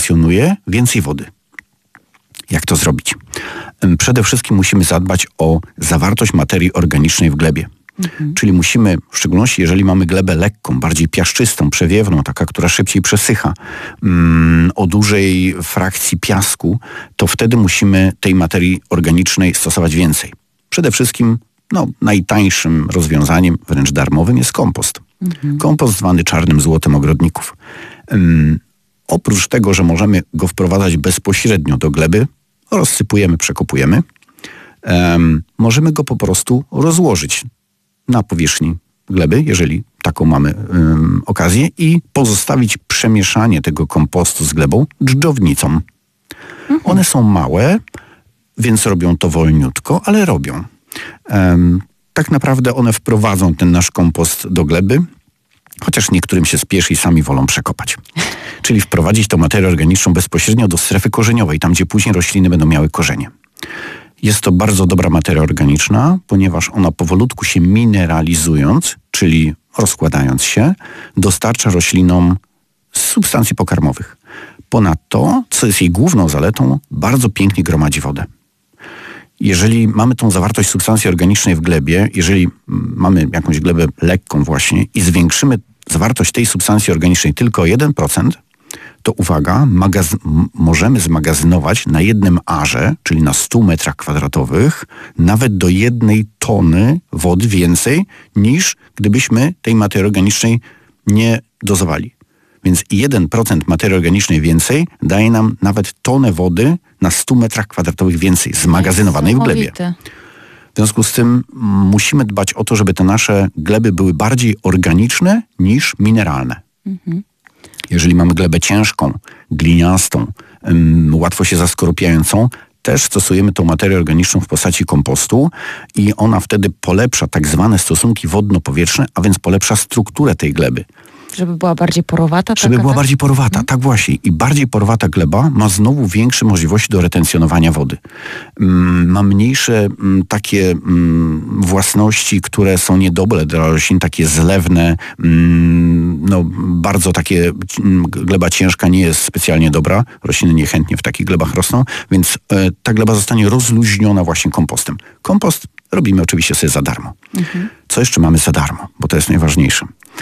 retencjonuje więcej wody. Jak to zrobić? Przede wszystkim musimy zadbać o zawartość materii organicznej w glebie. Czyli musimy, w szczególności jeżeli mamy glebę lekką, bardziej piaszczystą, przewiewną, taka, która szybciej przesycha, o dużej frakcji piasku, to wtedy musimy tej materii organicznej stosować więcej. Przede wszystkim najtańszym rozwiązaniem, wręcz darmowym, jest kompost. Kompost zwany czarnym złotem ogrodników. Oprócz tego, że możemy go wprowadzać bezpośrednio do gleby, rozsypujemy, przekopujemy, możemy go po prostu rozłożyć na powierzchni gleby, jeżeli taką mamy okazję, i pozostawić przemieszanie tego kompostu z glebą dżdżownicą. One są małe, więc robią to wolniutko, ale robią. Tak naprawdę one wprowadzą ten nasz kompost do gleby, chociaż niektórym się spieszy i sami wolą przekopać. Czyli wprowadzić tą materię organiczną bezpośrednio do strefy korzeniowej, tam gdzie później rośliny będą miały korzenie. Jest to bardzo dobra materia organiczna, ponieważ ona powolutku się mineralizując, czyli rozkładając się, dostarcza roślinom substancji pokarmowych. Ponadto, co jest jej główną zaletą, bardzo pięknie gromadzi wodę. Jeżeli mamy tą zawartość substancji organicznej w glebie, jeżeli mamy jakąś glebę lekką właśnie i zwiększymy zawartość tej substancji organicznej tylko o 1%, to uwaga, możemy zmagazynować na jednym arze, czyli na 100 metrach kwadratowych, nawet do 1 tony wody więcej, niż gdybyśmy tej materii organicznej nie dozowali. Więc 1% materii organicznej więcej daje nam nawet tonę wody na 100 metrach kwadratowych więcej, zmagazynowanej w glebie. W związku z tym musimy dbać o to, żeby te nasze gleby były bardziej organiczne niż mineralne. Jeżeli mamy glebę ciężką, gliniastą, łatwo się zaskorupiającą, też stosujemy tą materię organiczną w postaci kompostu i ona wtedy polepsza tak zwane stosunki wodno-powietrzne, a więc polepsza strukturę tej gleby. Żeby była bardziej porowata? Żeby była bardziej porowata, tak właśnie. I bardziej porowata gleba ma znowu większe możliwości do retencjonowania wody. Ma mniejsze takie własności, które są niedobre dla roślin, takie zlewne, bardzo takie, gleba ciężka nie jest specjalnie dobra. Rośliny niechętnie w takich glebach rosną, więc ta gleba zostanie rozluźniona właśnie kompostem. Kompost robimy oczywiście sobie za darmo. Co jeszcze mamy za darmo? Bo to jest najważniejsze.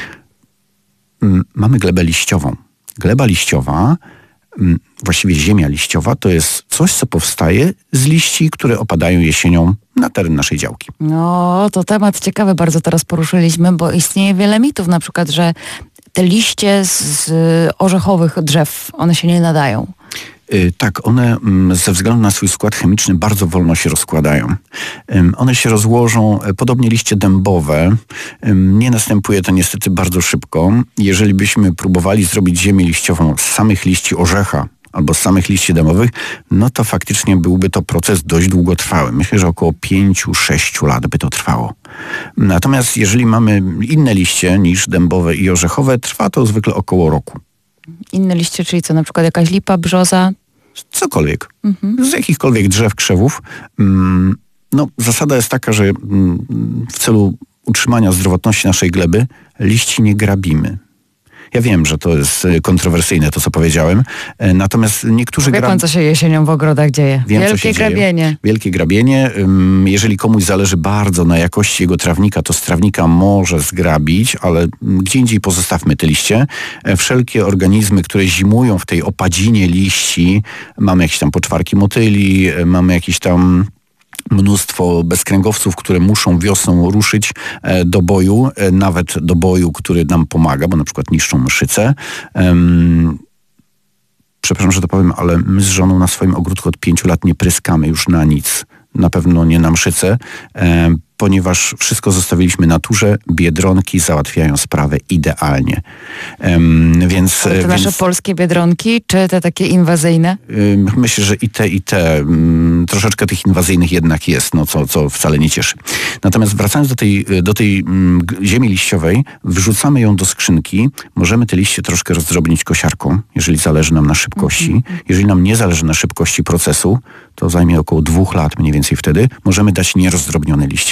Mamy glebę liściową. Gleba liściowa, właściwie ziemia liściowa, to jest coś, co powstaje z liści, które opadają jesienią na teren naszej działki. No, to temat ciekawy bardzo teraz poruszyliśmy, bo istnieje wiele mitów, na przykład, że te liście z orzechowych drzew, one się nie nadają. Tak, one ze względu na swój skład chemiczny bardzo wolno się rozkładają. One się rozłożą, podobnie liście dębowe. Nie następuje to niestety bardzo szybko. Jeżeli byśmy próbowali zrobić ziemię liściową z samych liści orzecha albo z samych liści dębowych, no to faktycznie byłby to proces dość długotrwały. Myślę, że około 5-6 lat by to trwało. Natomiast jeżeli mamy inne liście niż dębowe i orzechowe, trwa to zwykle około roku. Inne liście, czyli co, na przykład jakaś lipa, brzoza? Cokolwiek. Z jakichkolwiek drzew, krzewów. Zasada jest taka, że w celu utrzymania zdrowotności naszej gleby liści nie grabimy. Ja wiem, że to jest kontrowersyjne, to co powiedziałem, natomiast niektórzy... Wie pan, co się jesienią w ogrodach dzieje? Wielkie grabienie. Wielkie grabienie. Jeżeli komuś zależy bardzo na jakości jego trawnika, to z trawnika może zgrabić, ale gdzie indziej pozostawmy te liście. Wszelkie organizmy, które zimują w tej opadzinie liści, mamy jakieś tam poczwarki motyli, mamy jakieś tam mnóstwo bezkręgowców, które muszą wiosną ruszyć do boju, nawet do boju, który nam pomaga, bo na przykład niszczą mszyce. Przepraszam, że to powiem, ale my z żoną na swoim ogródku od 5 lat nie pryskamy już na nic. Na pewno nie na mszyce, ponieważ wszystko zostawiliśmy naturze. Biedronki załatwiają sprawę idealnie. Te nasze polskie biedronki, czy te takie inwazyjne? Myślę, że i te. Troszeczkę tych inwazyjnych jednak jest, co wcale nie cieszy. Natomiast wracając do tej ziemi liściowej, wrzucamy ją do skrzynki. Możemy te liście troszkę rozdrobnić kosiarką, jeżeli zależy nam na szybkości. Jeżeli nam nie zależy na szybkości procesu, to zajmie około 2 lat mniej więcej wtedy. Możemy dać nierozdrobnione liście.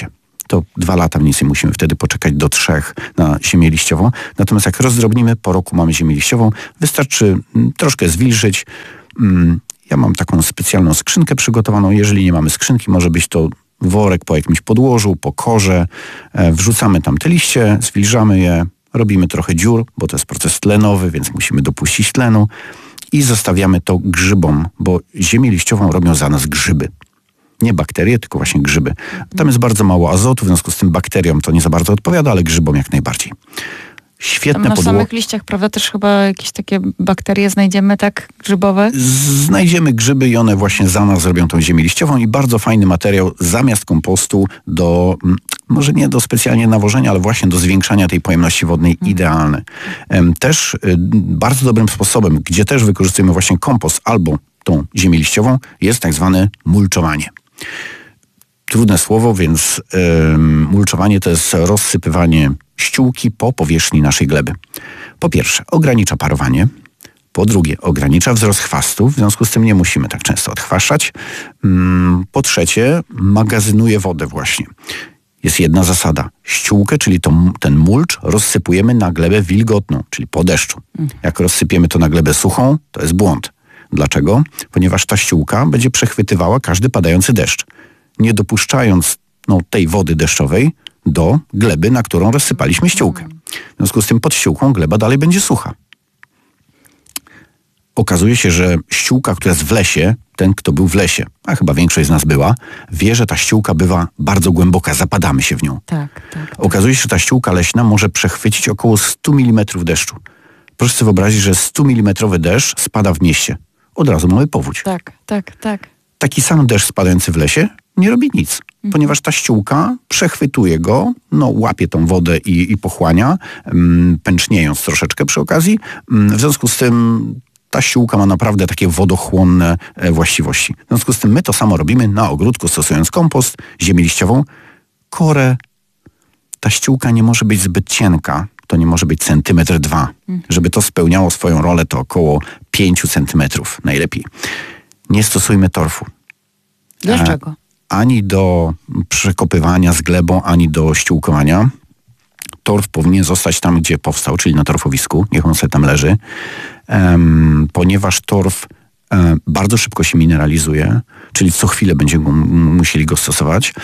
to 2 lata mniej więcej musimy wtedy poczekać do 3 na ziemię liściową. Natomiast jak rozdrobnimy, po roku mamy ziemię liściową, wystarczy troszkę zwilżyć. Ja mam taką specjalną skrzynkę przygotowaną. Jeżeli nie mamy skrzynki, może być to worek po jakimś podłożu, po korze. Wrzucamy tam te liście, zwilżamy je, robimy trochę dziur, bo to jest proces tlenowy, więc musimy dopuścić tlenu i zostawiamy to grzybom, bo ziemię liściową robią za nas grzyby. Nie bakterie, tylko właśnie grzyby. Tam jest bardzo mało azotu, w związku z tym bakteriom to nie za bardzo odpowiada, ale grzybom jak najbardziej. Świetne tam na samych liściach, prawda, też chyba jakieś takie bakterie znajdziemy, tak, grzybowe? Znajdziemy grzyby i one właśnie za nas robią tą ziemię liściową i bardzo fajny materiał zamiast kompostu do, może nie do specjalnie nawożenia, ale właśnie do zwiększania tej pojemności wodnej idealne. Też bardzo dobrym sposobem, gdzie też wykorzystujemy właśnie kompost albo tą ziemię liściową, jest tak zwane mulczowanie. Trudne słowo, więc mulczowanie to jest rozsypywanie ściółki po powierzchni naszej gleby. Po pierwsze, ogranicza parowanie. Po drugie, ogranicza wzrost chwastów, w związku z tym nie musimy tak często odchwaszczać. Po trzecie, magazynuje wodę właśnie. Jest jedna zasada. Ściółkę, czyli ten mulcz, rozsypujemy na glebę wilgotną, czyli po deszczu. Jak rozsypiemy to na glebę suchą, to jest błąd. Dlaczego? Ponieważ ta ściółka będzie przechwytywała każdy padający deszcz, nie dopuszczając tej wody deszczowej do gleby, na którą rozsypaliśmy ściółkę. W związku z tym pod ściółką gleba dalej będzie sucha. Okazuje się, że ściółka, która jest w lesie, ten, kto był w lesie, a chyba większość z nas była, wie, że ta ściółka bywa bardzo głęboka, zapadamy się w nią. Tak. Okazuje się, że ta ściółka leśna może przechwycić około 100 mm deszczu. Proszę sobie wyobrazić, że 100 mm deszcz spada w mieście. Od razu mamy powódź. Tak. Taki sam deszcz spadający w lesie nie robi nic, ponieważ ta ściółka przechwytuje go, łapie tą wodę i pochłania, pęczniejąc troszeczkę przy okazji. W związku z tym ta ściółka ma naprawdę takie wodochłonne właściwości. W związku z tym my to samo robimy na ogródku, stosując kompost, ziemię liściową, korę. Ta ściółka nie może być zbyt cienka, to nie może być 1-2 centymetry. Żeby to spełniało swoją rolę, to około 5 centymetrów najlepiej. Nie stosujmy torfu. Dlaczego? Ani do przekopywania z glebą, ani do ściółkowania. Torf powinien zostać tam, gdzie powstał, czyli na torfowisku. Niech on sobie tam leży. Ponieważ torf bardzo szybko się mineralizuje, czyli co chwilę będziemy musieli go stosować,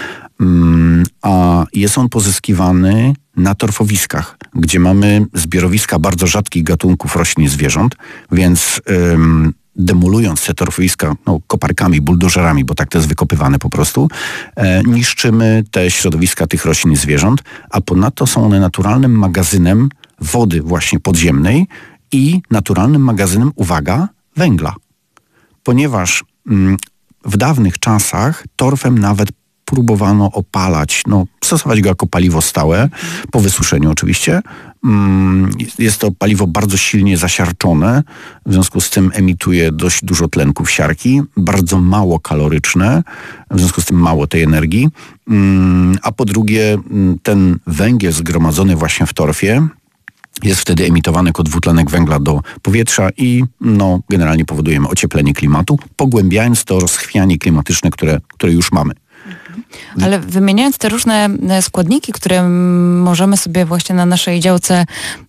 a jest on pozyskiwany na torfowiskach, gdzie mamy zbiorowiska bardzo rzadkich gatunków roślin i zwierząt, więc demolując te torfowiska koparkami, buldożerami, bo tak to jest wykopywane po prostu, niszczymy te środowiska tych roślin i zwierząt, a ponadto są one naturalnym magazynem wody właśnie podziemnej i naturalnym magazynem, uwaga, węgla. Ponieważ w dawnych czasach torfem nawet próbowano opalać, stosować go jako paliwo stałe, po wysuszeniu oczywiście. Jest to paliwo bardzo silnie zasiarczone, w związku z tym emituje dość dużo tlenków siarki, bardzo mało kaloryczne, w związku z tym mało tej energii. A po drugie, ten węgiel zgromadzony właśnie w torfie jest wtedy emitowany jako dwutlenek węgla do powietrza i generalnie powodujemy ocieplenie klimatu, pogłębiając to rozchwianie klimatyczne, które już mamy. Ale wymieniając te różne składniki, które możemy sobie właśnie na naszej działce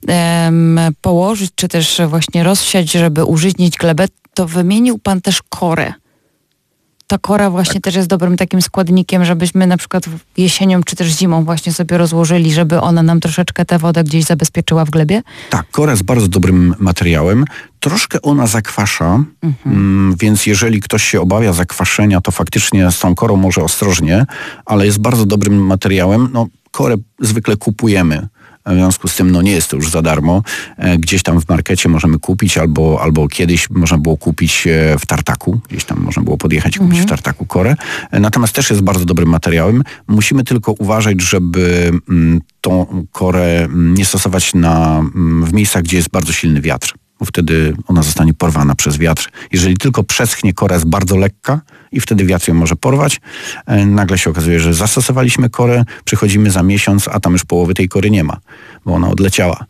położyć, czy też właśnie rozsiać, żeby użyźnić glebę, to wymienił pan też korę. Ta kora właśnie też jest dobrym takim składnikiem, żebyśmy na przykład jesienią czy też zimą właśnie sobie rozłożyli, żeby ona nam troszeczkę tę wodę gdzieś zabezpieczyła w glebie? Tak, kora jest bardzo dobrym materiałem. Troszkę ona zakwasza, więc jeżeli ktoś się obawia zakwaszenia, to faktycznie z tą korą może ostrożnie, ale jest bardzo dobrym materiałem. Korę zwykle kupujemy. W związku z tym nie jest to już za darmo. Gdzieś tam w markecie możemy kupić, albo kiedyś można było kupić w tartaku. Gdzieś tam można było podjechać i kupić w tartaku korę. Natomiast też jest bardzo dobrym materiałem. Musimy tylko uważać, żeby tą korę nie stosować w miejscach, gdzie jest bardzo silny wiatr, bo wtedy ona zostanie porwana przez wiatr. Jeżeli tylko przeschnie, kora jest bardzo lekka i wtedy wiatr ją może porwać. Nagle się okazuje, że zastosowaliśmy korę, przychodzimy za miesiąc, a tam już połowy tej kory nie ma, bo ona odleciała.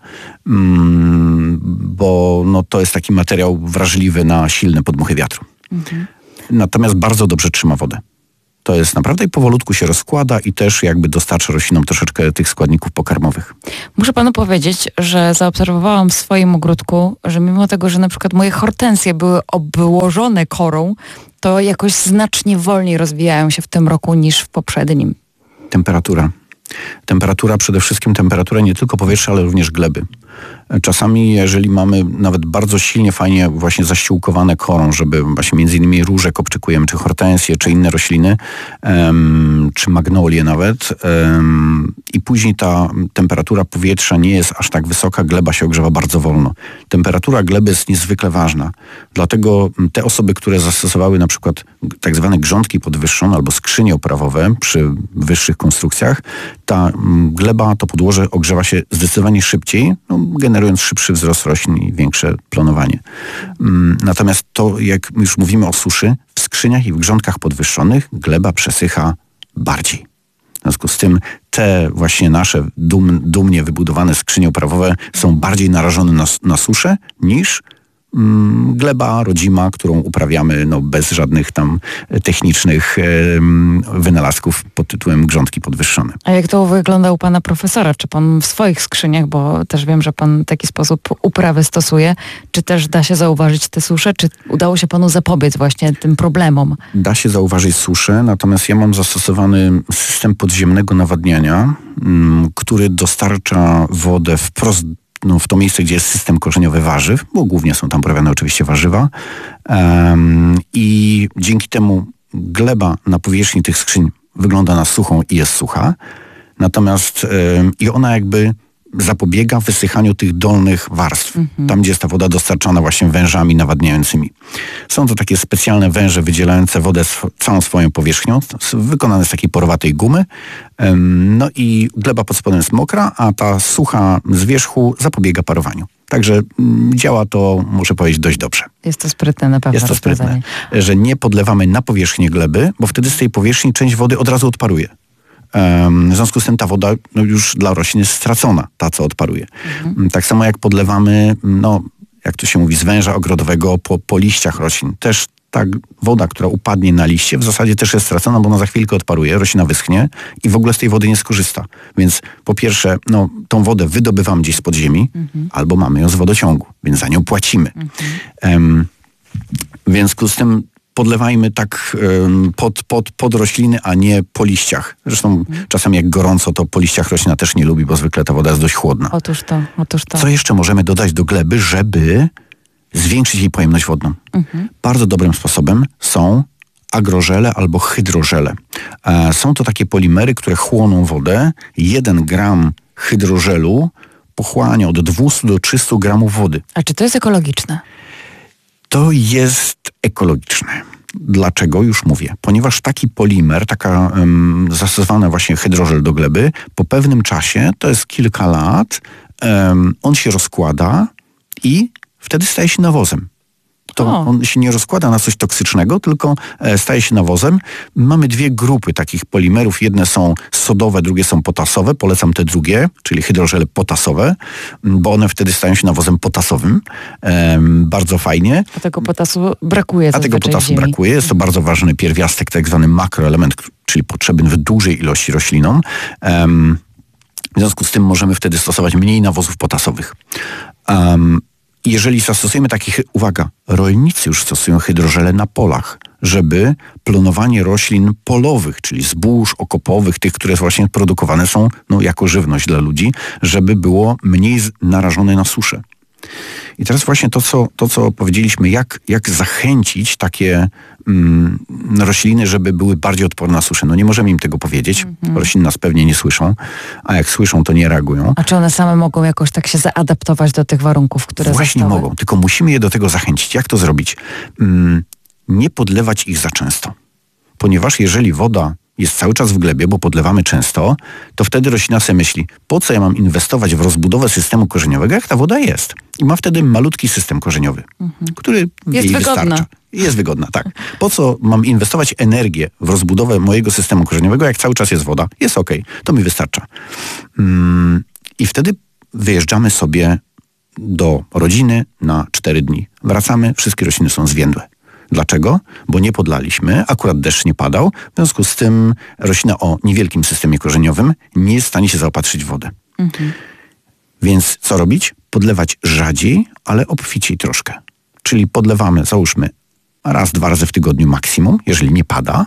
Bo to jest taki materiał wrażliwy na silne podmuchy wiatru. Natomiast bardzo dobrze trzyma wodę. To jest naprawdę i powolutku się rozkłada i też jakby dostarcza roślinom troszeczkę tych składników pokarmowych. Muszę panu powiedzieć, że zaobserwowałam w swoim ogródku, że mimo tego, że na przykład moje hortensje były obłożone korą, to jakoś znacznie wolniej rozwijają się w tym roku niż w poprzednim. Temperatura, przede wszystkim temperatura nie tylko powietrza, ale również gleby. Czasami, jeżeli mamy nawet bardzo silnie, fajnie właśnie zaściółkowane korą, żeby właśnie między innymi róże kopczykujemy, czy hortensje, czy inne rośliny, czy magnolie nawet, i później ta temperatura powietrza nie jest aż tak wysoka, gleba się ogrzewa bardzo wolno. Temperatura gleby jest niezwykle ważna. Dlatego te osoby, które zastosowały na przykład tak zwane grządki podwyższone albo skrzynie oprawowe przy wyższych konstrukcjach, ta gleba, to podłoże ogrzewa się zdecydowanie szybciej, generując szybszy wzrost roślin i większe planowanie. Natomiast to, jak już mówimy o suszy, w skrzyniach i w grządkach podwyższonych gleba przesycha bardziej. W związku z tym te właśnie nasze dumnie wybudowane skrzynie oprawowe są bardziej narażone na suszę niż gleba rodzima, którą uprawiamy bez żadnych tam technicznych wynalazków pod tytułem grządki podwyższone. A jak to wygląda u pana profesora? Czy pan w swoich skrzyniach, bo też wiem, że pan w taki sposób uprawy stosuje, czy też da się zauważyć te susze? Czy udało się panu zapobiec właśnie tym problemom? Da się zauważyć suszę, natomiast ja mam zastosowany system podziemnego nawadniania, który dostarcza wodę wprost w to miejsce, gdzie jest system korzeniowy warzyw, bo głównie są tam uprawiane oczywiście warzywa, i dzięki temu gleba na powierzchni tych skrzyń wygląda na suchą i jest sucha, natomiast i ona jakby zapobiega wysychaniu tych dolnych warstw, tam gdzie jest ta woda dostarczana właśnie wężami nawadniającymi. Są to takie specjalne węże wydzielające wodę całą swoją powierzchnią, wykonane z takiej porowatej gumy, no i gleba pod spodem jest mokra, a ta sucha z wierzchu zapobiega parowaniu. Także działa to, muszę powiedzieć, dość dobrze. Jest to sprytne na pewno. Jest to sprytne, że nie podlewamy na powierzchnię gleby, bo wtedy z tej powierzchni część wody od razu odparuje. W związku z tym ta woda już dla roślin jest stracona, ta co odparuje. Tak samo jak podlewamy, jak to się mówi, z węża ogrodowego po liściach roślin. Też ta woda, która upadnie na liście, w zasadzie też jest stracona, bo ona za chwilkę odparuje, roślina wyschnie i w ogóle z tej wody nie skorzysta. Więc po pierwsze, tą wodę wydobywamy gdzieś spod ziemi, albo mamy ją z wodociągu, więc za nią płacimy. W związku z tym podlewajmy tak pod rośliny, a nie po liściach. Zresztą czasem jak gorąco, to po liściach roślina też nie lubi, bo zwykle ta woda jest dość chłodna. Otóż to. Co jeszcze możemy dodać do gleby, żeby zwiększyć jej pojemność wodną? Bardzo dobrym sposobem są agrożele albo hydrożele. Są to takie polimery, które chłoną wodę. 1 gram hydrożelu pochłania od 200 do 300 gramów wody. A czy to jest ekologiczne? To jest ekologiczne. Dlaczego? Już mówię. Ponieważ taki polimer, taka zastosowana właśnie hydrożel do gleby, po pewnym czasie, to jest kilka lat, on się rozkłada i wtedy staje się nawozem. On się nie rozkłada na coś toksycznego, tylko staje się nawozem. Mamy 2 grupy takich polimerów. Jedne są sodowe, drugie są potasowe. Polecam te drugie, czyli hydrożele potasowe, bo one wtedy stają się nawozem potasowym. Bardzo fajnie. A tego potasu brakuje. Jest to bardzo ważny pierwiastek, tak zwany makroelement, czyli potrzebny w dużej ilości roślinom. W związku z tym możemy wtedy stosować mniej nawozów potasowych. Jeżeli zastosujemy uwaga, rolnicy już stosują hydrożele na polach, żeby planowanie roślin polowych, czyli zbóż okopowych, tych, które właśnie produkowane są jako żywność dla ludzi, żeby było mniej narażone na suszę. I teraz właśnie to, co powiedzieliśmy, jak zachęcić takie rośliny, żeby były bardziej odporne na suszę. Nie możemy im tego powiedzieć. Rośliny nas pewnie nie słyszą, a jak słyszą, to nie reagują. A czy one same mogą jakoś tak się zaadaptować do tych warunków, które Właśnie mogą, tylko musimy je do tego zachęcić. Jak to zrobić? Nie podlewać ich za często. Ponieważ jeżeli woda jest cały czas w glebie, bo podlewamy często, to wtedy roślina sobie myśli, po co ja mam inwestować w rozbudowę systemu korzeniowego, jak ta woda jest. I ma wtedy malutki system korzeniowy, który jej wystarcza. Jest wygodna, tak. Po co mam inwestować energię w rozbudowę mojego systemu korzeniowego, jak cały czas jest woda? Jest okej, to mi wystarcza. I wtedy wyjeżdżamy sobie do rodziny na 4 dni. Wracamy, wszystkie rośliny są zwiędłe. Dlaczego? Bo nie podlaliśmy, akurat deszcz nie padał, w związku z tym roślina o niewielkim systemie korzeniowym nie jest w stanie się zaopatrzyć w wodę. Więc co robić? Podlewać rzadziej, ale obficiej troszkę. Czyli podlewamy, załóżmy, raz, 2 razy w tygodniu maksimum, jeżeli nie pada.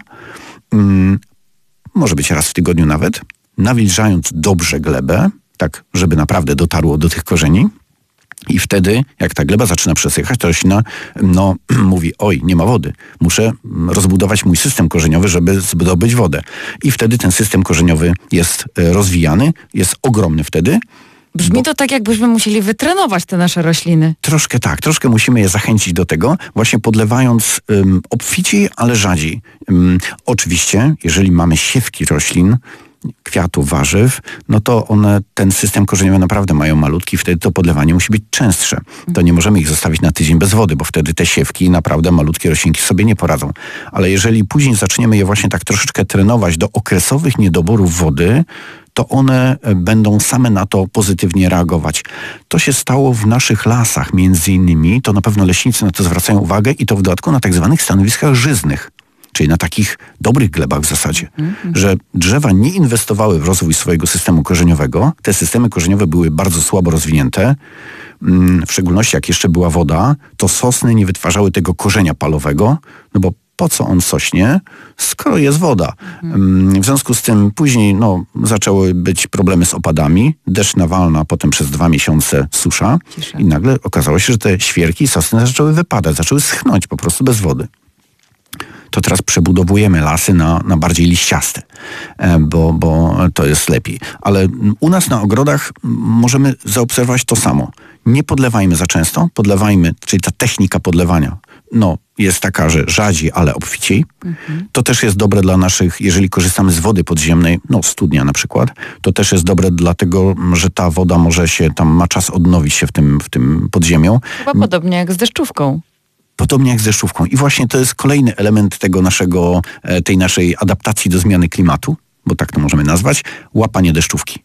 Może być raz w tygodniu nawet. Nawilżając dobrze glebę, tak żeby naprawdę dotarło do tych korzeni. I wtedy, jak ta gleba zaczyna przesychać, to roślina mówi, oj, nie ma wody. Muszę rozbudować mój system korzeniowy, żeby zdobyć wodę. I wtedy ten system korzeniowy jest rozwijany, jest ogromny wtedy. Brzmi to tak, jakbyśmy musieli wytrenować te nasze rośliny. Troszkę tak, troszkę musimy je zachęcić do tego, właśnie podlewając obficiej, ale rzadziej. Oczywiście, jeżeli mamy siewki roślin, kwiatów, warzyw, no to one, ten system korzeniowy naprawdę mają malutki, wtedy to podlewanie musi być częstsze. To nie możemy ich zostawić na tydzień bez wody, bo wtedy te siewki, naprawdę malutkie roślinki sobie nie poradzą. Ale jeżeli później zaczniemy je właśnie tak troszeczkę trenować do okresowych niedoborów wody, to one będą same na to pozytywnie reagować. To się stało w naszych lasach między innymi, to na pewno leśnicy na to zwracają uwagę i to w dodatku na tak zwanych stanowiskach żyznych. Czyli na takich dobrych glebach w zasadzie, że drzewa nie inwestowały w rozwój swojego systemu korzeniowego. Te systemy korzeniowe były bardzo słabo rozwinięte. W szczególności jak jeszcze była woda, to sosny nie wytwarzały tego korzenia palowego, no bo po co on sośnie, skoro jest woda. W związku z tym później zaczęły być problemy z opadami, deszcz nawalna, a potem przez 2 miesiące susza. Cisza. I nagle okazało się, że te świerki i sosny zaczęły wypadać, zaczęły schnąć po prostu bez wody. To teraz przebudowujemy lasy na bardziej liściaste, bo to jest lepiej. Ale u nas na ogrodach możemy zaobserwować to samo. Nie podlewajmy za często, podlewajmy, czyli ta technika podlewania jest taka, że rzadziej, ale obficiej. To też jest dobre dla naszych, jeżeli korzystamy z wody podziemnej, studnia na przykład, to też jest dobre dlatego, że ta woda może się tam, ma czas odnowić się w tym podziemią. Chyba podobnie jak z deszczówką. Podobnie jak z deszczówką. I właśnie to jest kolejny element tej naszej adaptacji do zmiany klimatu, bo tak to możemy nazwać, łapanie deszczówki.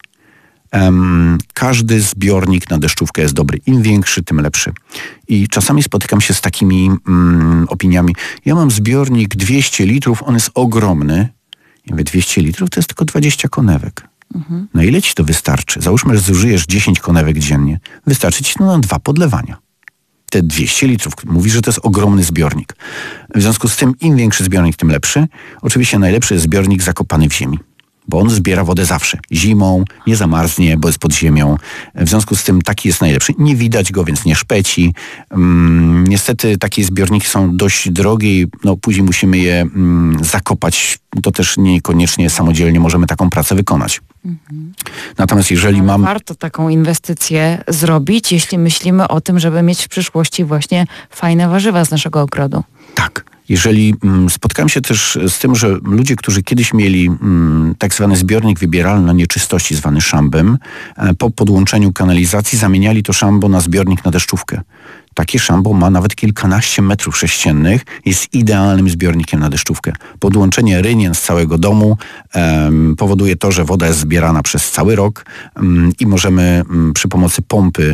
Każdy zbiornik na deszczówkę jest dobry. Im większy, tym lepszy. I czasami spotykam się z takimi opiniami. Ja mam zbiornik 200 litrów, on jest ogromny. Ja mówię, 200 litrów to jest tylko 20 konewek. No ile ci to wystarczy? Załóżmy, że zużyjesz 10 konewek dziennie. Wystarczy ci na 2 podlewania. Te 200 litrów. Mówi, że to jest ogromny zbiornik. W związku z tym im większy zbiornik, tym lepszy. Oczywiście najlepszy jest zbiornik zakopany w ziemi, bo on zbiera wodę zawsze. Zimą, nie zamarznie, bo jest pod ziemią. W związku z tym taki jest najlepszy. Nie widać go, więc nie szpeci. Niestety takie zbiorniki są dość drogie i później musimy je zakopać. To też niekoniecznie samodzielnie możemy taką pracę wykonać. Natomiast jeżeli warto taką inwestycję zrobić, jeśli myślimy o tym, żeby mieć w przyszłości właśnie fajne warzywa z naszego ogrodu. Tak. Jeżeli spotkałem się też z tym, że ludzie, którzy kiedyś mieli tak zwany zbiornik wybieralny na nieczystości, zwany szambem, po podłączeniu kanalizacji zamieniali to szambo na zbiornik na deszczówkę. Takie szambo ma nawet kilkanaście metrów sześciennych, jest idealnym zbiornikiem na deszczówkę. Podłączenie rynien z całego domu powoduje to, że woda jest zbierana przez cały rok i możemy przy pomocy pompy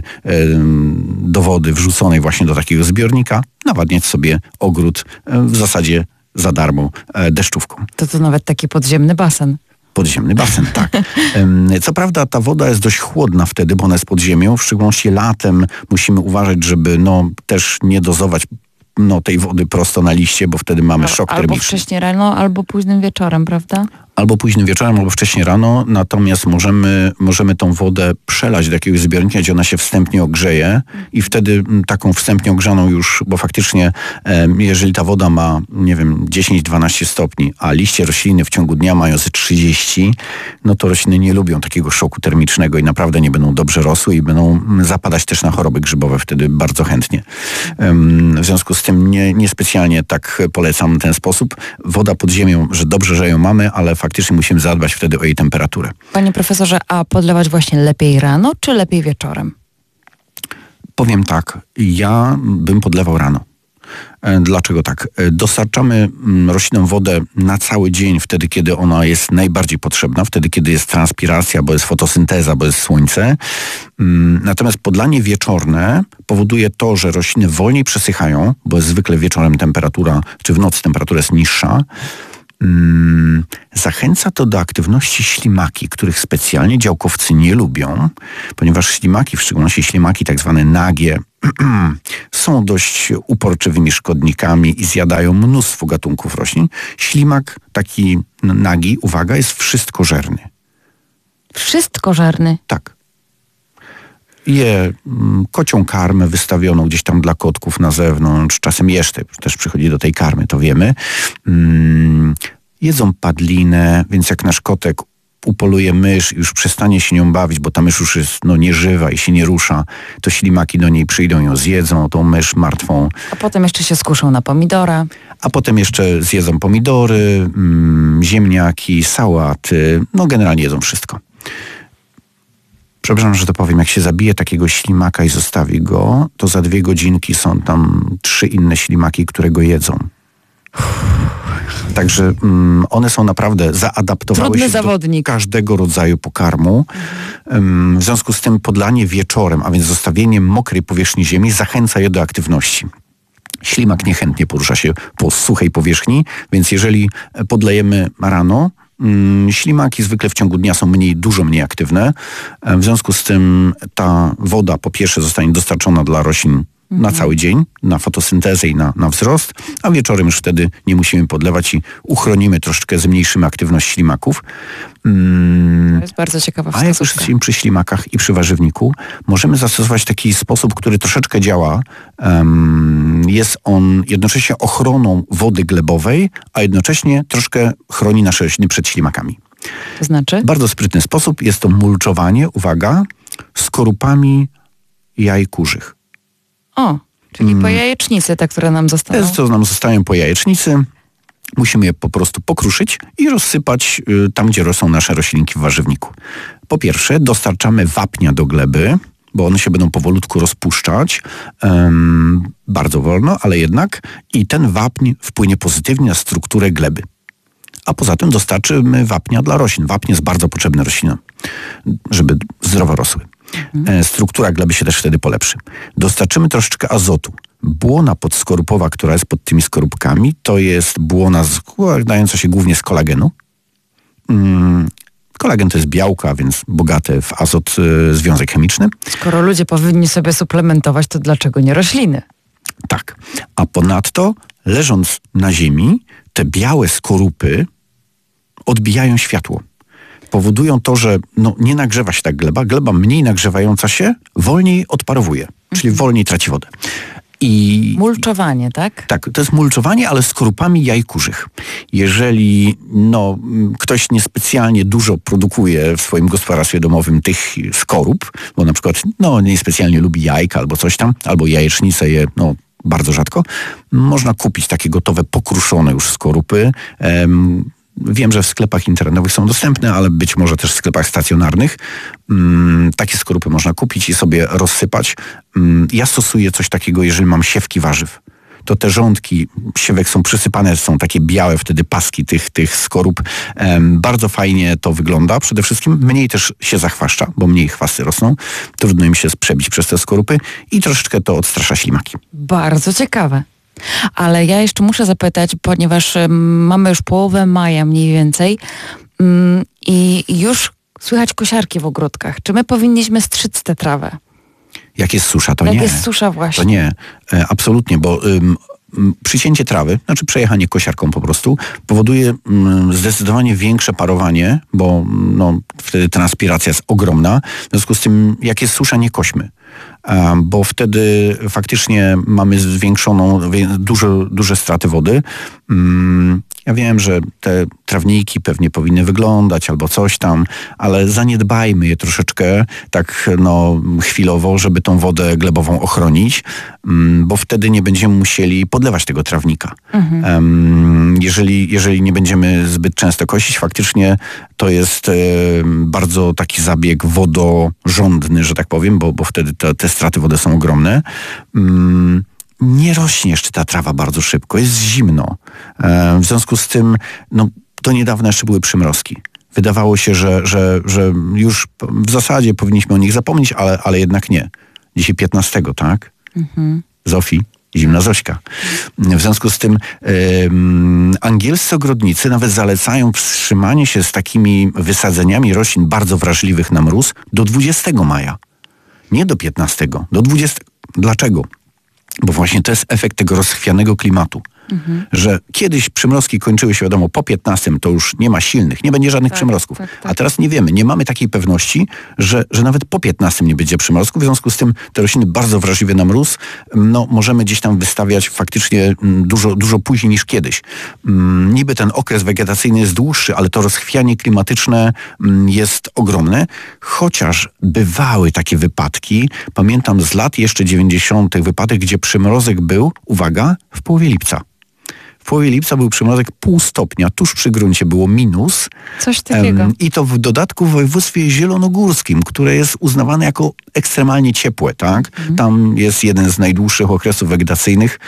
do wody wrzuconej właśnie do takiego zbiornika nawadniać sobie ogród w zasadzie za darmo deszczówką. To nawet taki podziemny basen. Podziemny basen, tak. Co prawda ta woda jest dość chłodna wtedy, bo ona jest pod ziemią. W szczególności latem musimy uważać, żeby też nie dozować tej wody prosto na liście, bo wtedy mamy szok termiczny. Albo wcześnie rano, albo późnym wieczorem, prawda? Albo późnym wieczorem, albo wcześnie rano, natomiast możemy tą wodę przelać do jakiegoś zbiornika, gdzie ona się wstępnie ogrzeje i wtedy taką wstępnie ogrzaną już, bo faktycznie jeżeli ta woda ma, 10-12 stopni, a liście rośliny w ciągu dnia mają ze 30, to rośliny nie lubią takiego szoku termicznego i naprawdę nie będą dobrze rosły i będą zapadać też na choroby grzybowe wtedy bardzo chętnie. W związku z tym niespecjalnie tak polecam ten sposób. Woda pod ziemią, że dobrze, że ją mamy, ale faktycznie musimy zadbać wtedy o jej temperaturę. Panie profesorze, a podlewać właśnie lepiej rano, czy lepiej wieczorem? Powiem tak, ja bym podlewał rano. Dlaczego tak? Dostarczamy roślinom wodę na cały dzień, wtedy kiedy ona jest najbardziej potrzebna, wtedy kiedy jest transpiracja, bo jest fotosynteza, bo jest słońce. Natomiast podlanie wieczorne powoduje to, że rośliny wolniej przesychają, bo jest zwykle wieczorem temperatura, czy w nocy temperatura jest niższa. Zachęca to do aktywności ślimaki, których specjalnie działkowcy nie lubią, ponieważ ślimaki, w szczególności ślimaki tak zwane nagie, są dość uporczywymi szkodnikami i zjadają mnóstwo gatunków roślin. Ślimak taki nagi, uwaga, jest wszystkożerny. Wszystkożerny? Tak. Je kocią karmę wystawioną gdzieś tam dla kotków na zewnątrz, czasem jeszcze też przychodzi do tej karmy, to wiemy. Jedzą padlinę, więc jak nasz kotek upoluje mysz i już przestanie się nią bawić, bo ta mysz już jest nieżywa i się nie rusza, to ślimaki do niej przyjdą, ją zjedzą, tą mysz martwą. A potem jeszcze się skuszą na pomidora. A potem jeszcze zjedzą pomidory, ziemniaki, sałaty, generalnie jedzą wszystko. Przepraszam, że to powiem, jak się zabije takiego ślimaka i zostawi go, to za 2 godzinki są tam 3 inne ślimaki, które go jedzą. Także one są naprawdę zaadaptowały Trudny się zawodnik. do każdego rodzaju pokarmu. W związku z tym podlanie wieczorem, a więc zostawienie mokrej powierzchni ziemi zachęca je do aktywności. Ślimak niechętnie porusza się po suchej powierzchni, więc jeżeli podlejemy rano, ślimaki zwykle w ciągu dnia są dużo mniej aktywne. W związku z tym ta woda po pierwsze zostanie dostarczona dla roślin na cały dzień, na fotosyntezę i na wzrost, a wieczorem już wtedy nie musimy podlewać i uchronimy troszeczkę, zmniejszymy aktywność ślimaków. To jest bardzo ciekawa wskazówka. A jak już jesteśmy przy ślimakach i przy warzywniku, możemy zastosować taki sposób, który troszeczkę działa. Jest on jednocześnie ochroną wody glebowej, a jednocześnie troszkę chroni nasze rośliny przed ślimakami. To znaczy? Bardzo sprytny sposób. Jest to mulczowanie, uwaga, skorupami jaj kurzych. O, czyli po jajecznicy te, które nam zostaną. Te, co nam zostają po jajecznicy, musimy je po prostu pokruszyć i rozsypać tam, gdzie rosną nasze roślinki w warzywniku. Po pierwsze, dostarczamy wapnia do gleby, bo one się będą powolutku rozpuszczać, bardzo wolno, ale jednak, i ten wapń wpłynie pozytywnie na strukturę gleby. A poza tym dostarczymy wapnia dla roślin. Wapń jest bardzo potrzebny roślinom, żeby zdrowo rosły. Struktura gleby się też wtedy polepszy. Dostarczymy troszeczkę azotu. Błona podskorupowa, która jest pod tymi skorupkami, to jest błona składająca się głównie z kolagenu. Kolagen to jest białka, więc bogate w azot związek chemiczny. Skoro ludzie powinni sobie suplementować, to dlaczego nie rośliny? Tak. A ponadto, leżąc na ziemi, te białe skorupy odbijają światło. Powodują to, że nie nagrzewa się tak gleba. Gleba mniej nagrzewająca się wolniej odparowuje, czyli wolniej traci wodę. Mulczowanie, tak? Tak, to jest mulczowanie, ale skorupami jaj kurzych. Jeżeli ktoś niespecjalnie dużo produkuje w swoim gospodarstwie domowym tych skorup, bo na przykład niespecjalnie lubi jajka albo coś tam, albo jajecznicę je bardzo rzadko, można kupić takie gotowe, pokruszone już skorupy. Wiem, że w sklepach internetowych są dostępne, ale być może też w sklepach stacjonarnych. Takie skorupy można kupić i sobie rozsypać. Ja stosuję coś takiego, jeżeli mam siewki warzyw. To te rządki siewek są przysypane, są takie białe wtedy paski tych skorup. Bardzo fajnie to wygląda. Przede wszystkim mniej też się zachwaszcza, bo mniej chwasty rosną. Trudno im się przebić przez te skorupy i troszeczkę to odstrasza ślimaki. Bardzo ciekawe. Ale ja jeszcze muszę zapytać, ponieważ mamy już połowę maja mniej więcej i już słychać kosiarki w ogródkach. Czy my powinniśmy strzyc tę trawę? Jak jest susza, to nie. Jak jest susza właśnie. To nie, absolutnie, bo przycięcie trawy, znaczy przejechanie kosiarką po prostu, powoduje zdecydowanie większe parowanie, bo wtedy transpiracja jest ogromna. W związku z tym, jak jest susza, nie kośmy. Bo wtedy faktycznie mamy zwiększoną, duże straty wody. Ja wiem, że te trawniki pewnie powinny wyglądać albo coś tam, ale zaniedbajmy je troszeczkę tak chwilowo, żeby tą wodę glebową ochronić, bo wtedy nie będziemy musieli podlewać tego trawnika. Jeżeli nie będziemy zbyt często kosić, faktycznie to jest bardzo taki zabieg wodorządny, że tak powiem, bo wtedy te straty wody są ogromne. nie rośnie jeszcze ta trawa bardzo szybko, jest zimno. W związku z tym, no, do niedawna jeszcze były przymrozki. Wydawało się, że już w zasadzie powinniśmy o nich zapomnieć, ale jednak nie. Dzisiaj 15, tak? Zofii, zimna Zośka. W związku z tym angielscy ogrodnicy nawet zalecają wstrzymanie się z takimi wysadzeniami roślin bardzo wrażliwych na mróz do 20 maja. Nie do 15, do 20. Dlaczego? Bo właśnie to jest efekt tego rozchwianego klimatu. Że kiedyś przymrozki kończyły się, wiadomo, po 15 to już nie ma silnych, nie będzie żadnych przymrozków. Tak. A teraz nie wiemy, nie mamy takiej pewności, że nawet po 15 nie będzie przymrozków. W związku z tym te rośliny bardzo wrażliwe na mróz, no możemy gdzieś tam wystawiać faktycznie dużo później niż kiedyś. Niby ten okres wegetacyjny jest dłuższy, ale to rozchwianie klimatyczne jest ogromne, chociaż bywały takie wypadki. Pamiętam z lat jeszcze 90. wypadek, gdzie przymrozek był, uwaga, w połowie lipca. W połowie lipca był przymrozek 0,5 stopnia, tuż przy gruncie było minus. Coś takiego. I to w dodatku w województwie zielonogórskim, które jest uznawane jako ekstremalnie ciepłe, tak? Tam jest jeden z najdłuższych okresów wegetacyjnych.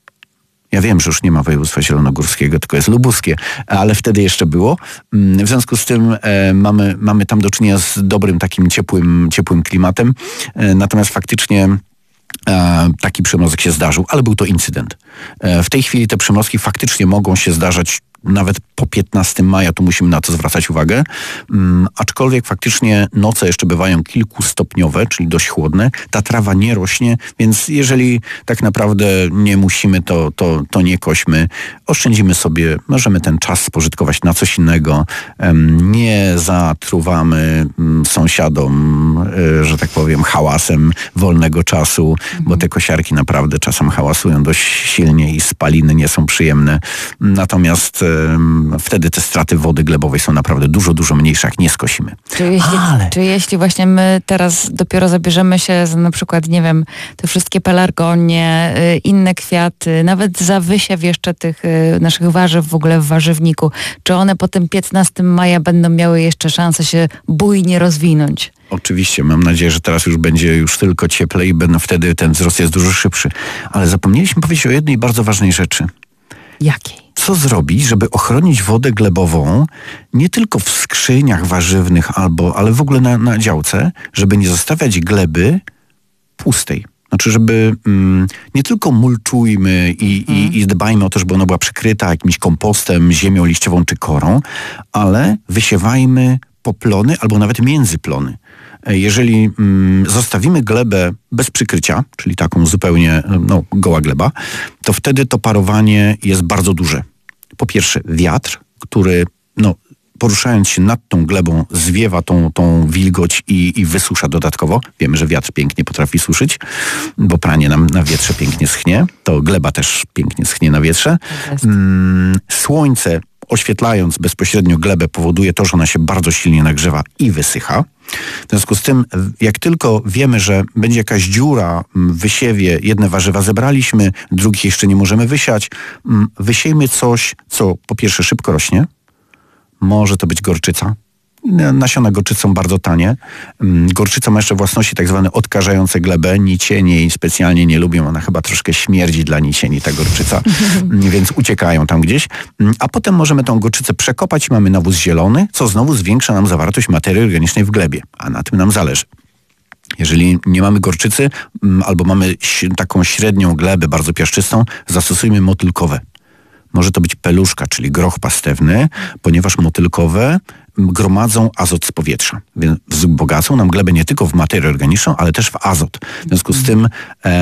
Ja wiem, że już nie ma województwa zielonogórskiego, tylko jest lubuskie, ale wtedy jeszcze było. W związku z tym mamy tam do czynienia z dobrym takim ciepłym klimatem. Natomiast faktycznie taki przymrozek się zdarzył, ale był to incydent. W tej chwili te przymrozki faktycznie mogą się zdarzać nawet po 15 maja, tu musimy na to zwracać uwagę. Aczkolwiek faktycznie noce jeszcze bywają kilkustopniowe, czyli dość chłodne. Ta trawa nie rośnie, więc jeżeli tak naprawdę nie musimy, to nie kośmy. Oszczędzimy sobie, możemy ten czas spożytkować na coś innego. Nie zatruwamy sąsiadom, że tak powiem, hałasem wolnego czasu, bo te kosiarki naprawdę czasem hałasują dość silnie i spaliny nie są przyjemne. Natomiast wtedy te straty wody glebowej są naprawdę dużo mniejsze, jak nie skosimy. Czy jeśli właśnie my teraz dopiero zabierzemy się za na przykład, nie wiem, te wszystkie pelargonie, inne kwiaty, nawet za wysiew jeszcze tych naszych warzyw w ogóle w warzywniku, czy one po tym 15 maja będą miały jeszcze szansę się bujnie rozwinąć? Oczywiście, mam nadzieję, że teraz już będzie już tylko cieplej i wtedy ten wzrost jest dużo szybszy. Ale zapomnieliśmy powiedzieć o jednej bardzo ważnej rzeczy. Jakiej? Co zrobić, żeby ochronić wodę glebową nie tylko w skrzyniach warzywnych ale w ogóle na działce, żeby nie zostawiać gleby pustej. Znaczy, żeby nie tylko mulczujmy i dbajmy o to, żeby ona była przykryta jakimś kompostem, ziemią liściową czy korą, ale wysiewajmy poplony albo nawet międzyplony. Jeżeli zostawimy glebę bez przykrycia, czyli taką zupełnie goła gleba, to wtedy to parowanie jest bardzo duże. Po pierwsze wiatr, który poruszając się nad tą glebą zwiewa tą wilgoć i wysusza dodatkowo. Wiemy, że wiatr pięknie potrafi suszyć, bo pranie nam na wietrze pięknie schnie. To gleba też pięknie schnie na wietrze. Słońce oświetlając bezpośrednio glebę powoduje to, że ona się bardzo silnie nagrzewa i wysycha. W związku z tym, jak tylko wiemy, że będzie jakaś dziura w wysiewie, jedne warzywa zebraliśmy, drugich jeszcze nie możemy wysiać, wysiejmy coś, co po pierwsze szybko rośnie. Może to być gorczyca. Nasiona gorczycy są bardzo tanie. Gorczyca ma jeszcze własności tak zwane odkażające glebę. Nicienie jej specjalnie nie lubią. Ona chyba troszkę śmierdzi dla nicieni, ta gorczyca. Więc uciekają tam gdzieś. A potem możemy tą gorczycę przekopać i mamy nawóz zielony, co znowu zwiększa nam zawartość materii organicznej w glebie. A na tym nam zależy. Jeżeli nie mamy gorczycy albo mamy taką średnią glebę, bardzo piaszczystą, zastosujmy motylkowe. Może to być peluszka, czyli groch pastewny, ponieważ motylkowe gromadzą azot z powietrza. Więc wzbogacą nam glebę nie tylko w materię organiczną, ale też w azot. W związku z tym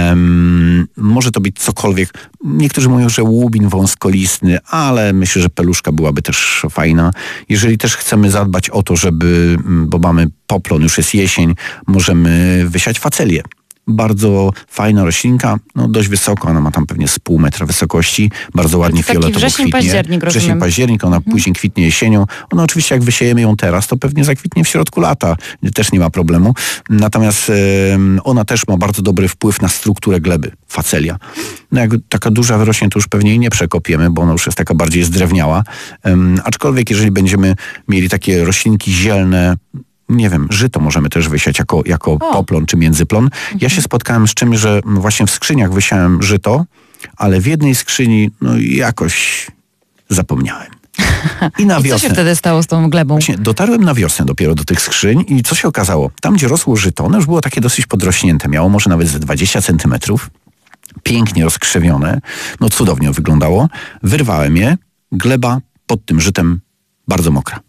może to być cokolwiek. Niektórzy mówią, że łubin wąskolistny, ale myślę, że peluszka byłaby też fajna. Jeżeli też chcemy zadbać o to, bo mamy poplon, już jest jesień, możemy wysiać facelię. Bardzo fajna roślinka, dość wysoko, ona ma tam pewnie z 0,5 metra wysokości, bardzo ładnie fioletowo kwitnie. Wrzesień, październik, ona później kwitnie jesienią. Ona oczywiście jak wysiejemy ją teraz, to pewnie zakwitnie w środku lata, też nie ma problemu. Natomiast ona też ma bardzo dobry wpływ na strukturę gleby, facelia. Jak taka duża wyrośnie, to już pewnie jej nie przekopiemy, bo ona już jest taka bardziej zdrewniała. Aczkolwiek jeżeli będziemy mieli takie roślinki zielne, nie wiem, żyto możemy też wysiać jako poplon czy międzyplon. Ja się spotkałem z czymś, że właśnie w skrzyniach wysiałem żyto, ale w jednej skrzyni jakoś zapomniałem. I na wiosnę. Co się wtedy stało z tą glebą? Właśnie dotarłem na wiosnę dopiero do tych skrzyń i co się okazało? Tam, gdzie rosło żyto, ono już było takie dosyć podrośnięte. Miało może nawet ze 20 centymetrów. Pięknie rozkrzewione. Cudownie wyglądało. Wyrwałem je. Gleba pod tym żytem bardzo mokra.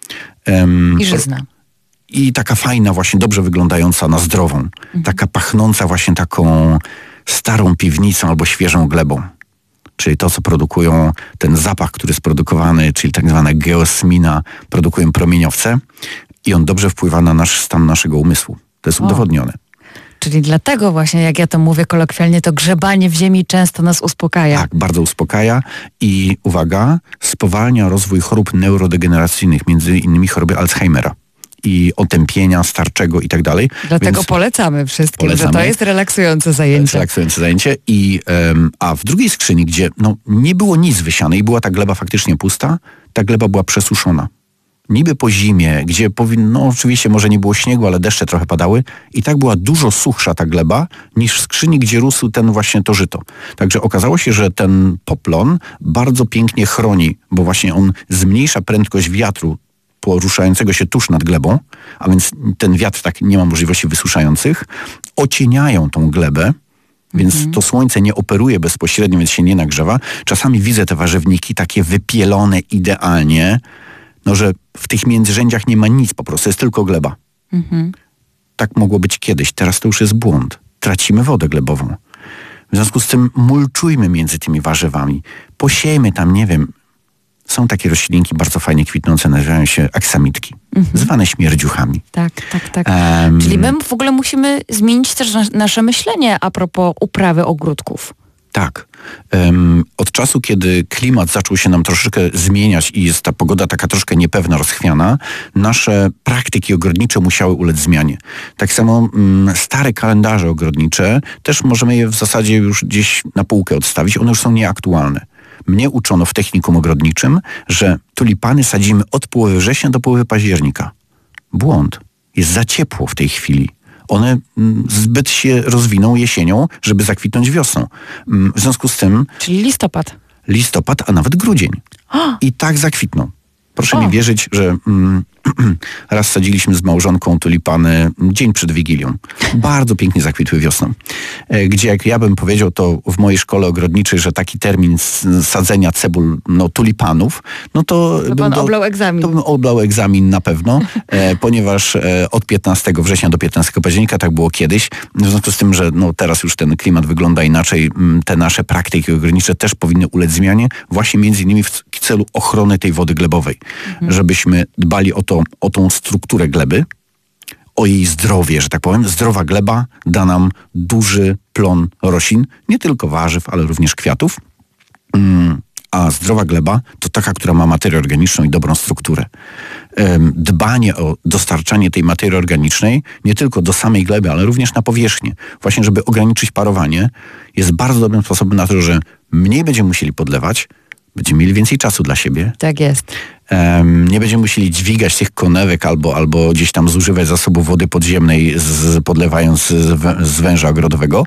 I żyzna. I taka fajna właśnie, dobrze wyglądająca na zdrową. Taka pachnąca właśnie taką starą piwnicą albo świeżą glebą. Czyli to, co produkują, ten zapach, który jest produkowany, czyli tak zwana geosmina, produkują promieniowce i on dobrze wpływa na stan naszego umysłu. To jest udowodnione. Czyli dlatego właśnie, jak ja to mówię kolokwialnie, to grzebanie w ziemi często nas uspokaja. Tak, bardzo uspokaja i uwaga, spowalnia rozwój chorób neurodegeneracyjnych, między innymi choroby Alzheimera i otępienia starczego i tak dalej. Dlatego polecamy wszystkim, że to jest relaksujące zajęcie. To jest relaksujące zajęcie. A w drugiej skrzyni, gdzie nie było nic wysiane i była ta gleba faktycznie pusta, ta gleba była przesuszona. Niby po zimie, gdzie oczywiście może nie było śniegu, ale deszcze trochę padały i tak była dużo suchsza ta gleba niż w skrzyni, gdzie rósł właśnie to żyto. Także okazało się, że ten poplon bardzo pięknie chroni, bo właśnie on zmniejsza prędkość wiatru poruszającego się tuż nad glebą, a więc ten wiatr tak nie ma możliwości wysuszających, ocieniają tą glebę, więc to słońce nie operuje bezpośrednio, więc się nie nagrzewa. Czasami widzę te warzywniki takie wypielone idealnie, że w tych międzyrzędziach nie ma nic, po prostu jest tylko gleba. Tak mogło być kiedyś, teraz to już jest błąd. Tracimy wodę glebową. W związku z tym mulczujmy między tymi warzywami. Posiejmy tam, nie wiem, są takie roślinki bardzo fajnie kwitnące, nazywają się aksamitki, zwane śmierdziuchami. Tak. Czyli my w ogóle musimy zmienić też nasze myślenie a propos uprawy ogródków. Tak. Od czasu, kiedy klimat zaczął się nam troszeczkę zmieniać i jest ta pogoda taka troszkę niepewna, rozchwiana, nasze praktyki ogrodnicze musiały ulec zmianie. Tak samo stare kalendarze ogrodnicze, też możemy je w zasadzie już gdzieś na półkę odstawić, one już są nieaktualne. Mnie uczono w technikum ogrodniczym, że tulipany sadzimy od połowy września do połowy października. Błąd. Jest za ciepło w tej chwili. One zbyt się rozwiną jesienią, żeby zakwitnąć wiosną. W związku z tym... Czyli listopad, a nawet grudzień. I tak zakwitną. Proszę mi wierzyć, że raz sadziliśmy z małżonką tulipany dzień przed Wigilią. Bardzo pięknie zakwitły wiosną. Gdzie jak ja bym powiedział to w mojej szkole ogrodniczej, że taki termin sadzenia cebul, tulipanów, to pan oblał egzamin. To bym oblał egzamin na pewno, ponieważ od 15 września do 15 października tak było kiedyś. W związku z tym, że teraz już ten klimat wygląda inaczej, te nasze praktyki ogrodnicze też powinny ulec zmianie, właśnie między innymi w celu ochrony tej wody glebowej. Żebyśmy dbali o tą strukturę gleby, o jej zdrowie, że tak powiem. Zdrowa gleba da nam duży plon roślin, nie tylko warzyw, ale również kwiatów. A zdrowa gleba to taka, która ma materię organiczną i dobrą strukturę. Dbanie o dostarczanie tej materii organicznej nie tylko do samej gleby, ale również na powierzchnię. Właśnie, żeby ograniczyć parowanie, jest bardzo dobrym sposobem na to, że mniej będziemy musieli podlewać, będziemy mieli więcej czasu dla siebie. Tak jest. Nie będziemy musieli dźwigać tych konewek albo gdzieś tam zużywać zasobów wody podziemnej, podlewając z węża ogrodowego.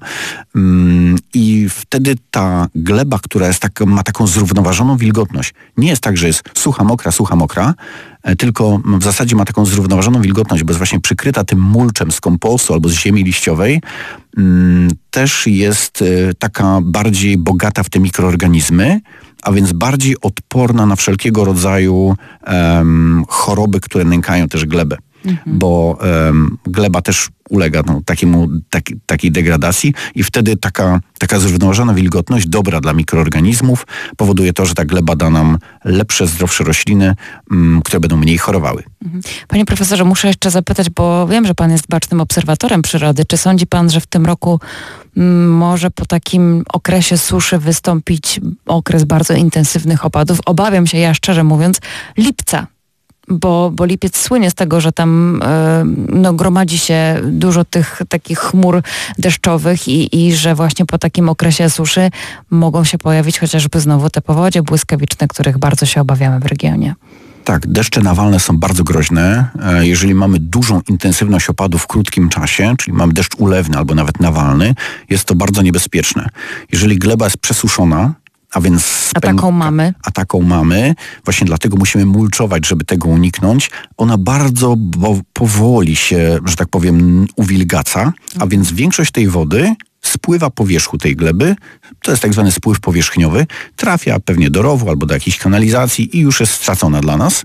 I wtedy ta gleba, która jest ma taką zrównoważoną wilgotność. Nie jest tak, że jest sucha, mokra, tylko w zasadzie ma taką zrównoważoną wilgotność, bo jest właśnie przykryta tym mulczem z kompostu albo z ziemi liściowej. Też jest taka bardziej bogata w te mikroorganizmy, a więc bardziej odporna na wszelkiego rodzaju choroby, które nękają też glebę. Bo gleba też ulega takiej degradacji i wtedy taka zrównoważona wilgotność, dobra dla mikroorganizmów, powoduje to, że ta gleba da nam lepsze, zdrowsze rośliny, które będą mniej chorowały. Panie profesorze, muszę jeszcze zapytać, bo wiem, że pan jest bacznym obserwatorem przyrody. Czy sądzi pan, że w tym roku może po takim okresie suszy wystąpić okres bardzo intensywnych opadów? Obawiam się, ja szczerze mówiąc, lipca. Bo lipiec słynie z tego, że tam gromadzi się dużo tych takich chmur deszczowych i że właśnie po takim okresie suszy mogą się pojawić chociażby znowu te powodzie błyskawiczne, których bardzo się obawiamy w regionie. Tak, deszcze nawalne są bardzo groźne. Jeżeli mamy dużą intensywność opadów w krótkim czasie, czyli mamy deszcz ulewny albo nawet nawalny, jest to bardzo niebezpieczne. Jeżeli gleba jest przesuszona, a więc A taką mamy. Właśnie dlatego musimy mulczować, żeby tego uniknąć. Ona bardzo powoli się, że tak powiem, uwilgaca, a więc większość tej wody spływa po wierzchu tej gleby, to jest tak zwany spływ powierzchniowy, trafia pewnie do rowu albo do jakiejś kanalizacji i już jest stracona dla nas.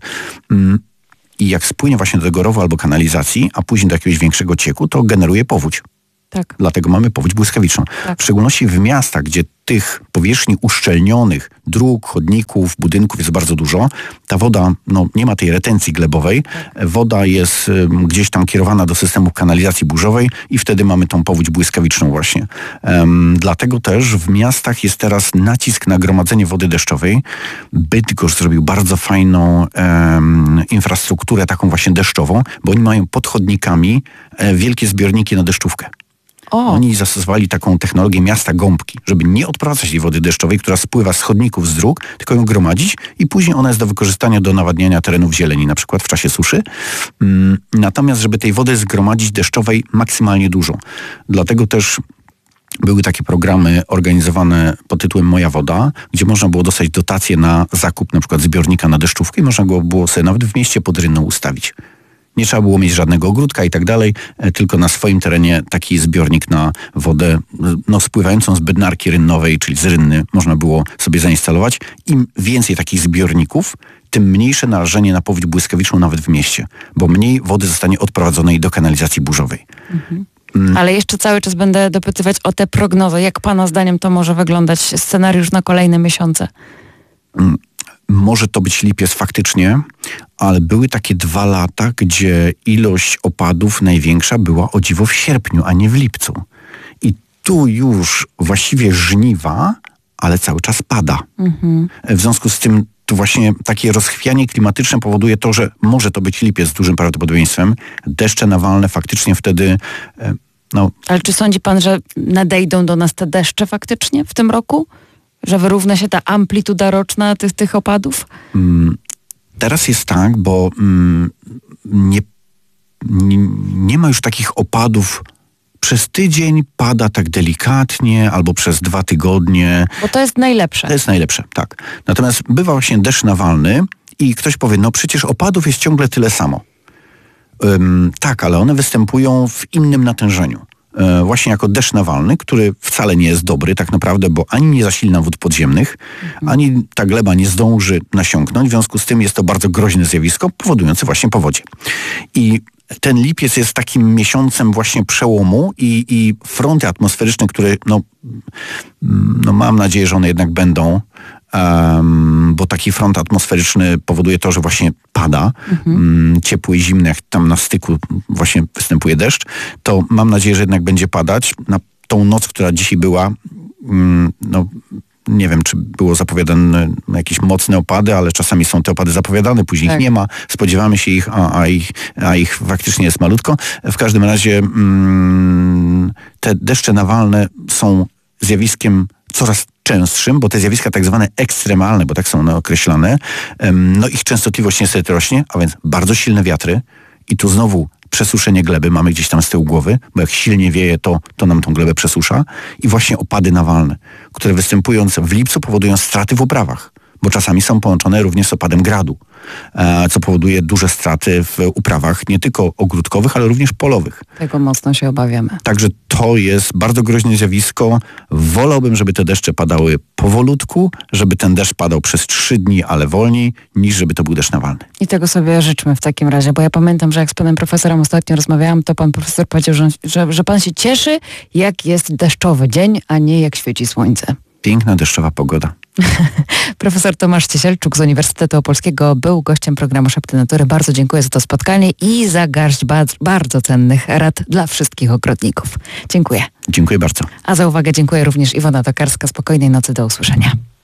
I jak spłynie właśnie do tego rowu albo kanalizacji, a później do jakiegoś większego cieku, to generuje powódź. Tak. Dlatego mamy powódź błyskawiczną. Tak. W szczególności w miastach, gdzie tych powierzchni uszczelnionych, dróg, chodników, budynków jest bardzo dużo, ta woda, nie ma tej retencji glebowej, woda jest gdzieś tam kierowana do systemu kanalizacji burzowej i wtedy mamy tą powódź błyskawiczną właśnie. Dlatego też w miastach jest teraz nacisk na gromadzenie wody deszczowej. Bydgoszcz zrobił bardzo fajną infrastrukturę taką właśnie deszczową, bo oni mają pod chodnikami wielkie zbiorniki na deszczówkę. Oni zastosowali taką technologię miasta gąbki, żeby nie odprowadzać tej wody deszczowej, która spływa z chodników, z dróg, tylko ją gromadzić i później ona jest do wykorzystania do nawadniania terenów zieleni, na przykład w czasie suszy. Natomiast, żeby tej wody zgromadzić deszczowej maksymalnie dużo. Dlatego też były takie programy organizowane pod tytułem Moja Woda, gdzie można było dostać dotacje na zakup na przykład zbiornika na deszczówkę i można było sobie nawet w mieście pod Rynną ustawić. Nie trzeba było mieć żadnego ogródka i tak dalej, tylko na swoim terenie taki zbiornik na wodę spływającą z Bednarki Rynnowej, czyli z Rynny, można było sobie zainstalować. Im więcej takich zbiorników, tym mniejsze narażenie na powódź błyskawiczną nawet w mieście, bo mniej wody zostanie odprowadzonej do kanalizacji burzowej. Ale jeszcze cały czas będę dopytywać o te prognozy. Jak pana zdaniem to może wyglądać scenariusz na kolejne miesiące? Może to być lipiec faktycznie, ale były takie 2 lata, gdzie ilość opadów największa była o dziwo w sierpniu, a nie w lipcu. I tu już właściwie żniwa, ale cały czas pada. W związku z tym tu właśnie takie rozchwianie klimatyczne powoduje to, że może to być lipiec z dużym prawdopodobieństwem. Deszcze nawalne faktycznie wtedy... Ale czy sądzi pan, że nadejdą do nas te deszcze faktycznie w tym roku? Że wyrówna się ta amplituda roczna tych opadów? Teraz jest tak, bo nie ma już takich opadów. Przez tydzień pada tak delikatnie, albo przez 2 tygodnie. Bo to jest najlepsze. To jest najlepsze, tak. Natomiast bywa właśnie deszcz nawalny i ktoś powie, przecież opadów jest ciągle tyle samo. Tak, ale one występują w innym natężeniu. Właśnie jako deszcz nawalny, który wcale nie jest dobry tak naprawdę, bo ani nie zasilna wód podziemnych, ani ta gleba nie zdąży nasiąknąć. W związku z tym jest to bardzo groźne zjawisko, powodujące właśnie powodzie. I ten lipiec jest takim miesiącem właśnie przełomu i fronty atmosferyczne, które mam nadzieję, że one jednak będą, bo taki front atmosferyczny powoduje to, że właśnie pada ciepły i zimny, jak tam na styku właśnie występuje deszcz, to mam nadzieję, że jednak będzie padać. Na tą noc, która dzisiaj była, nie wiem, czy było zapowiadane jakieś mocne opady, ale czasami są te opady zapowiadane, później ich nie ma, spodziewamy się ich, a ich faktycznie jest malutko. W każdym razie te deszcze nawalne są zjawiskiem coraz częstszym, bo te zjawiska tak zwane ekstremalne, bo tak są one określane, ich częstotliwość niestety rośnie, a więc bardzo silne wiatry i tu znowu przesuszenie gleby mamy gdzieś tam z tyłu głowy, bo jak silnie wieje, to nam tą glebę przesusza i właśnie opady nawalne, które występując w lipcu powodują straty w uprawach, bo czasami są połączone również z opadem gradu, co powoduje duże straty w uprawach nie tylko ogródkowych, ale również polowych. Tego mocno się obawiamy. Także to jest bardzo groźne zjawisko. Wolałbym, żeby te deszcze padały powolutku, żeby ten deszcz padał przez 3 dni, ale wolniej, niż żeby to był deszcz nawalny. I tego sobie życzmy w takim razie, bo ja pamiętam, że jak z panem profesorem ostatnio rozmawiałam, to pan profesor powiedział, że pan się cieszy, jak jest deszczowy dzień, a nie jak świeci słońce. Piękna deszczowa pogoda. Profesor Tomasz Ciesielczuk z Uniwersytetu Opolskiego był gościem programu Szepty Natury. Bardzo dziękuję za to spotkanie i za garść bardzo cennych rad dla wszystkich ogrodników. Dziękuję. Dziękuję bardzo. A za uwagę dziękuję również Iwona Tokarska. Spokojnej nocy, do usłyszenia.